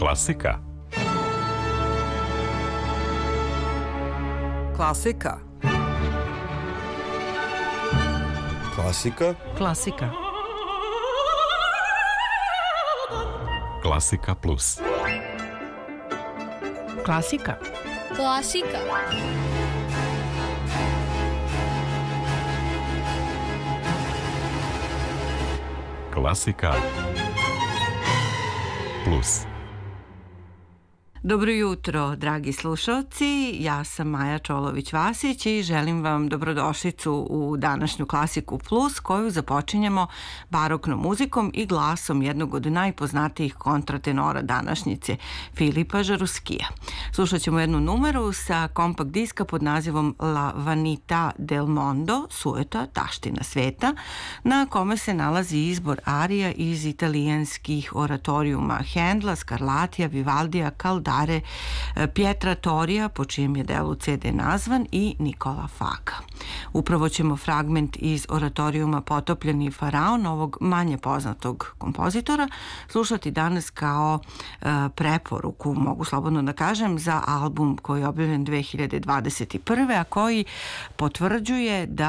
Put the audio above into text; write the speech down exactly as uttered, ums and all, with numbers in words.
Klasika. Klasika. Klasika. Klasika. Klasika plus. Klasika. Klasika. Klasika plus. Dobro jutro, dragi slušalci. Ja sam Maja Čolović-Vasić i želim vam dobrodošlicu u današnju Klasiku plus, koju započinjemo baroknom muzikom i glasom jednog od najpoznatijih kontratenora današnjice, Filipa Žaruskija. Slušat ćemo jednu numeru sa kompakt diska pod nazivom La Vanità del Mondo, sueta, taština sveta, na kome se nalazi izbor arija iz italijanskih oratorijuma Hendla, Scarlattija, Vivaldija, Caldara, Pietra Torija, po čijem je delu ce de nazvan, i Nikola Faga. Upravo ćemo fragment iz oratorijuma Potopljeni faraon, ovog manje poznatog kompozitora, slušati danas kao e, preporuku, mogu slobodno da kažem, za album koji je objavljen dve hiljade dvadeset prve. a koji potvrđuje da